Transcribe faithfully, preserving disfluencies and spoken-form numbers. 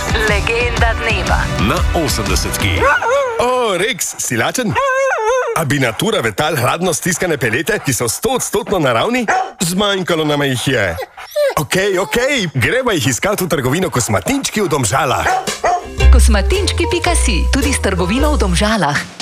Legenda dneva na osemdesetki. O, Rex, si lačen? A bi Natura Vetal hladno stiskane pelete, ki so stoodstotno naravni? Zmanjkalo nama jih je. Okej, okej, greva jih iskati v trgovino Kosmatinčki v Domžalah. kosmatinčki pika si, tudi s trgovino v Domžalah.